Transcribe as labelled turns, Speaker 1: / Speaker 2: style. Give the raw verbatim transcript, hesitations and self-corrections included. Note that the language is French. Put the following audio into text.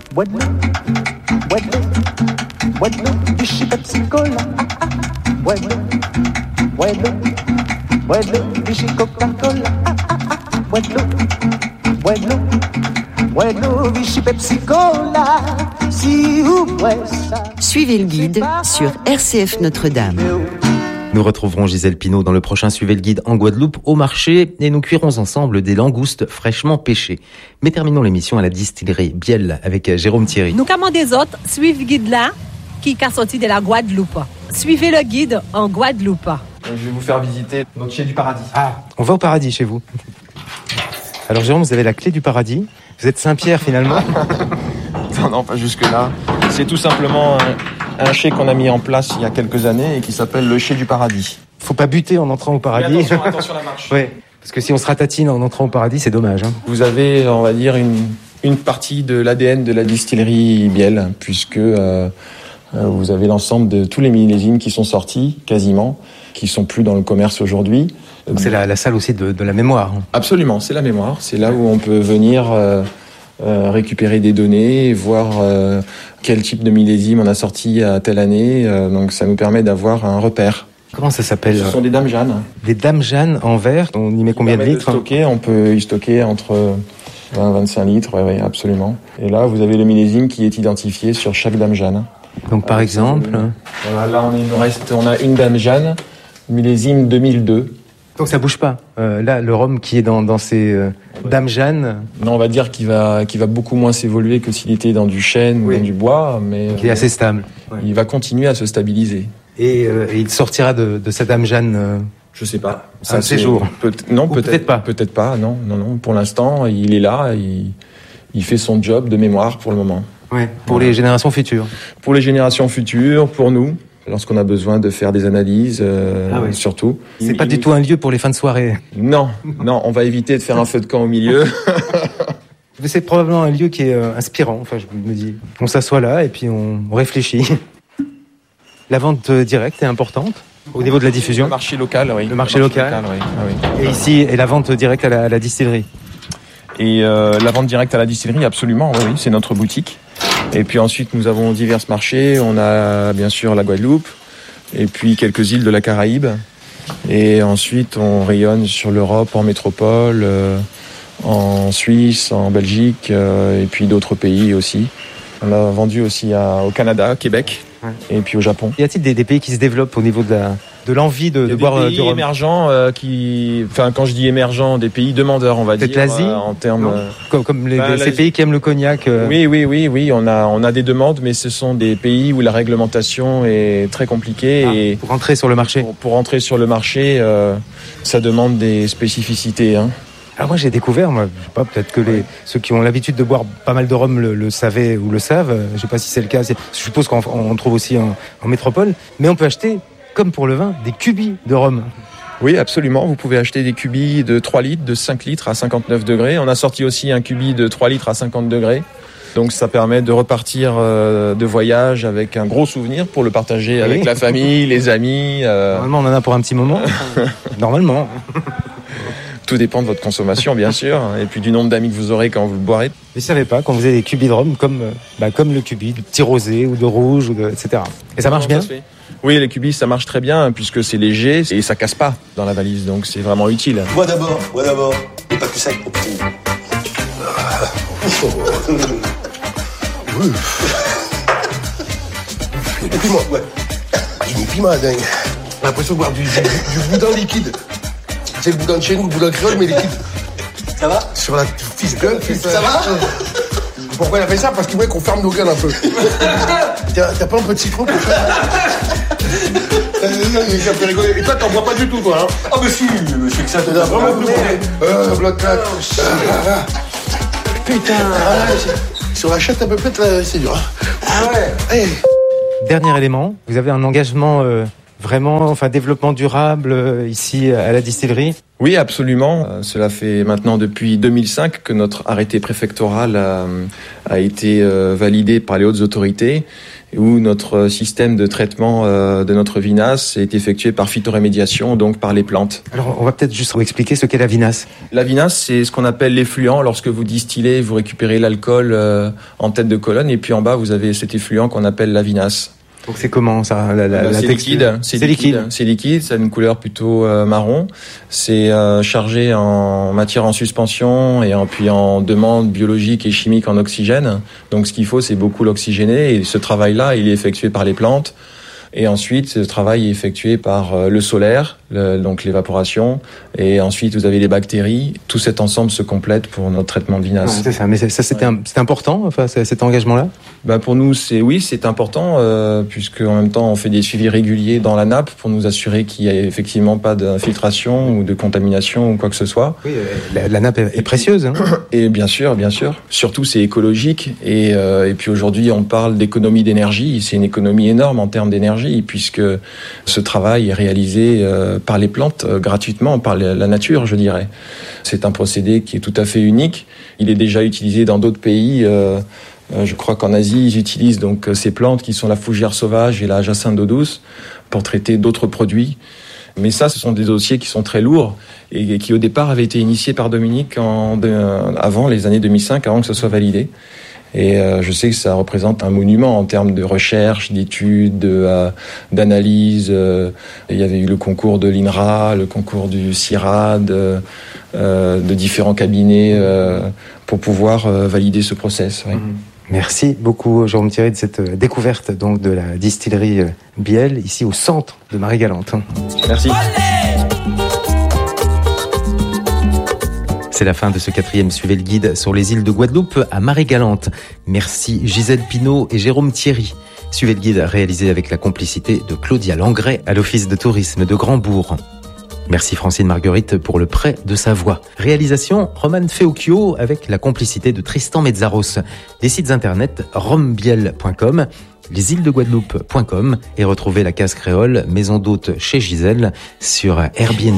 Speaker 1: Bueno, bueno, bueno, vichy Pepsi Cola. Bueno, bueno, bueno, vichy Coca-Cola. Bueno, bueno, bueno, vichy Pepsi Cola. Si vous boivez ça.
Speaker 2: Suivez le guide sur R C F Notre-Dame.
Speaker 3: Nous retrouverons Gisèle Pinault dans le prochain Suivez le guide en Guadeloupe au marché et nous cuirons ensemble des langoustes fraîchement pêchées. Mais terminons l'émission à la distillerie Biel avec Jérôme Thierry.
Speaker 4: Nous commandons des autres, suivez le guide là qui est sorti de la Guadeloupe. Suivez le guide en Guadeloupe.
Speaker 5: Je vais vous faire visiter notre chez du paradis.
Speaker 3: Ah, on va au paradis chez vous. Alors Jérôme, vous avez la clé du paradis. Vous êtes Saint-Pierre finalement.
Speaker 5: Non, non, pas jusque-là. C'est tout simplement un, un chai qu'on a mis en place il y a quelques années et qui s'appelle le chai du paradis.
Speaker 3: Faut pas buter en entrant au paradis.
Speaker 5: Mais attention, attention à la marche.
Speaker 3: Ouais, parce que si on se ratatine en entrant au paradis, c'est dommage. Hein.
Speaker 5: Vous avez, on va dire, une, une partie de l'A D N de la distillerie Biel, puisque euh, vous avez l'ensemble de tous les millésimes qui sont sortis, quasiment, qui sont plus dans le commerce aujourd'hui.
Speaker 3: Donc c'est la, la salle aussi de, de la mémoire.
Speaker 5: Absolument, c'est la mémoire. C'est là où on peut venir... Euh, Euh, récupérer des données, voir euh, quel type de millésime on a sorti à telle année. Euh, donc ça nous permet d'avoir un repère.
Speaker 3: Comment ça s'appelle?
Speaker 5: Ce sont des dames Jeanne.
Speaker 3: Des dames Jeanne en verre. On y met combien de litres?
Speaker 5: De stocker, on peut y stocker entre vingt et vingt-cinq litres, oui, ouais, absolument. Et là, vous avez le millésime qui est identifié sur chaque dame Jeanne.
Speaker 3: Donc par
Speaker 5: Avec
Speaker 3: exemple...
Speaker 5: Voilà, là, on, est, on, reste, on a une dame Jeanne, millésime deux mille deux.
Speaker 3: Donc ça bouge pas. Euh, là, le rhum qui est dans, dans ces euh, dames Jeanne...
Speaker 5: Non, on va dire qu'il va, qu'il va beaucoup moins s'évoluer que s'il était dans du chêne oui. ou dans du bois, mais...
Speaker 3: Qui est assez stable.
Speaker 5: Ouais. Il va continuer à se stabiliser.
Speaker 3: Et, euh, et il sortira de, de sa dame Jeanne... Euh...
Speaker 5: Je sais pas.
Speaker 3: C'est un séjour.
Speaker 5: Peut, non,
Speaker 3: peut-être,
Speaker 5: peut-être
Speaker 3: pas.
Speaker 5: Peut-être pas. Non, non, non. Pour l'instant, il est là. Il, il fait son job de mémoire pour le moment.
Speaker 3: Ouais. Pour
Speaker 5: ouais.
Speaker 3: les générations futures.
Speaker 5: Pour les générations futures, pour nous, lorsqu'on a besoin de faire des analyses, euh, ah oui. surtout.
Speaker 3: C'est
Speaker 5: il,
Speaker 3: pas
Speaker 5: il...
Speaker 3: du tout un lieu pour les fins de soirée.
Speaker 5: Non, non. On va éviter de faire un feu de camp au milieu.
Speaker 3: C'est probablement un lieu qui est euh, inspirant. Enfin, je me dis, on s'assoit là et puis on, on réfléchit. La vente directe est importante. Au niveau de la diffusion.
Speaker 5: Le marché local, oui.
Speaker 3: Le marché,
Speaker 5: le marché
Speaker 3: local.
Speaker 5: local oui. Ah, oui.
Speaker 3: Et ici, et la vente directe à la, à la distillerie.
Speaker 5: Et euh, la vente directe à la distillerie, absolument, oui, oui, c'est notre boutique. Et puis ensuite, nous avons divers marchés. On a bien sûr la Guadeloupe, et puis quelques îles de la Caraïbe. Et ensuite, on rayonne sur l'Europe, en métropole, euh, en Suisse, en Belgique, euh, et puis d'autres pays aussi. On a vendu aussi à, au Canada, Québec. Ouais. Et puis au Japon.
Speaker 3: Y a-t-il des, des pays qui se développent au niveau de, la, de l'envie de, de boire
Speaker 5: du rhum? Des pays émergents euh, qui, enfin quand je dis émergents, des pays demandeurs, on va
Speaker 3: Peut-être
Speaker 5: dire.
Speaker 3: l'Asie,
Speaker 5: euh, en termes
Speaker 3: euh, comme, comme les,
Speaker 5: bah,
Speaker 3: ces pays qui aiment le cognac. Euh...
Speaker 5: Oui, oui, oui, oui. On a, on a des demandes, mais ce sont des pays où la réglementation est très compliquée
Speaker 3: ah,
Speaker 5: et
Speaker 3: pour entrer sur le marché.
Speaker 5: Pour, pour entrer sur le marché, euh, ça demande des spécificités. Hein.
Speaker 3: Alors moi j'ai découvert, moi, je sais pas, peut-être que les, ceux qui ont l'habitude de boire pas mal de rhum le, le savaient ou le savent, je sais pas si c'est le cas, c'est, je suppose qu'on on trouve aussi en, en métropole, mais on peut acheter, comme pour le vin, des cubis de rhum.
Speaker 5: Oui, absolument, vous pouvez acheter des cubis de trois litres, de cinq litres à cinquante-neuf degrés. On a sorti aussi un cubi de trois litres à cinquante degrés. Donc ça permet de repartir euh, de voyage avec un gros souvenir pour le partager oui. avec la famille, les amis. Euh...
Speaker 3: Normalement on en a pour un petit moment. Normalement.
Speaker 5: Tout dépend de votre consommation, bien sûr, et puis du nombre d'amis que vous aurez quand vous le boirez.
Speaker 3: Je ne savais pas quand vous avez des cubis de rhum comme, bah, comme le cubi de petit rosé ou de rouge, ou de, et cetera. Et ça marche bien ?
Speaker 5: Oui, les cubis, ça marche très bien puisque c'est léger et ça casse pas dans la valise, donc c'est vraiment utile.
Speaker 6: Bois d'abord, bois d'abord, et pas que ça, mon petit. Et puis moi, ouais. Il est piment, dingue. J'ai l'impression de boire du, du, du boudin liquide. C'est le boudin de chez nous, le boudin créole, mais liquide. Ça va ? Sur la fiche gueule, ça, ça va ? Pourquoi il a fait ça ? Parce qu'il voulait qu'on ferme nos gueules un peu. T'as, t'as pas un peu de citron pour ça ? Ça fait rigoler. Et toi, t'en bois pas du tout, toi, hein ? Ah, mais si, monsieur que ça te donne vraiment plus bon. Euh, bloc quatre. Putain. Ah, sur la chatte, à peu près, c'est dur. Ah ouais. Hey.
Speaker 3: Dernier élément, vous avez un engagement euh, vraiment, enfin, développement durable euh, ici à la distillerie ?
Speaker 5: Oui, absolument. Euh, cela fait maintenant depuis deux mille cinq que notre arrêté préfectoral a, a été euh, validé par les hautes autorités où notre système de traitement euh, de notre vinasse est effectué par phytorémédiation, donc par les plantes.
Speaker 3: Alors, on va peut-être juste vous expliquer ce qu'est la vinasse.
Speaker 5: La vinasse, c'est ce qu'on appelle l'effluent. Lorsque vous distillez, vous récupérez l'alcool euh, en tête de colonne, et puis en bas, vous avez cet effluent qu'on appelle la vinasse.
Speaker 3: Donc c'est comment ça la, la,
Speaker 5: ben,
Speaker 3: la
Speaker 5: c'est, liquide, c'est, c'est liquide. liquide. C'est liquide, ça a une couleur plutôt euh, marron. C'est euh, chargé en matière en suspension et en, puis en demande biologique et chimique en oxygène. Donc ce qu'il faut, c'est beaucoup l'oxygéner. Et ce travail-là, il est effectué par les plantes. Et ensuite, ce travail est effectué par euh, le solaire, le, donc l'évaporation. Et ensuite, vous avez les bactéries. Tout cet ensemble se complète pour notre traitement de vinasse.
Speaker 3: Ouais, c'est ça. Mais ça, c'était, ouais. un, c'était important, enfin, cet engagement-là.
Speaker 5: Ben pour nous, c'est oui, c'est important, euh, puisque en même temps, on fait des suivis réguliers dans la nappe pour nous assurer qu'il n'y a effectivement pas d'infiltration ou de contamination ou quoi que ce soit.
Speaker 3: Oui, la, la nappe est, est précieuse. Hein.
Speaker 5: Et bien sûr, bien sûr. Surtout, c'est écologique. Et, euh, et puis aujourd'hui, on parle d'économie d'énergie. C'est une économie énorme en termes d'énergie, puisque ce travail est réalisé euh, par les plantes euh, gratuitement, par la nature, je dirais. C'est un procédé qui est tout à fait unique. Il est déjà utilisé dans d'autres pays. Euh, euh, je crois qu'en Asie, ils utilisent donc ces plantes qui sont la fougère sauvage et la jacinthe d'eau douce pour traiter d'autres produits. Mais ça, ce sont des dossiers qui sont très lourds et qui, au départ, avaient été initiés par Dominique en, de, avant les années deux mille cinq, avant que ce soit validé. Et euh, je sais que ça représente un monument en termes de recherche, d'études, de, euh, d'analyse. Euh, il y avait eu le concours de l'I N R A, le concours du CIRAD, euh, euh, de différents cabinets euh, pour pouvoir euh, valider ce process. Oui.
Speaker 3: Merci beaucoup, Jérôme Thierry, de cette découverte donc de la distillerie Biel, ici au centre de Marie-Galante.
Speaker 5: Merci.
Speaker 3: C'est la fin de ce quatrième Suivez le guide sur les îles de Guadeloupe à Marie-Galante. Merci Gisèle Pinault et Jérôme Thierry. Suivez le guide réalisé avec la complicité de Claudia Langret à l'Office de tourisme de Grand-Bourg. Merci Francine Marguerite pour le prêt de sa voix. Réalisation Roman Feocchio avec la complicité de Tristan Mezzaros. Les sites internet rombiel point com, lesîlesdeguadeloupe point com et retrouvez la case créole Maison d'hôte chez Gisèle sur Airbnb.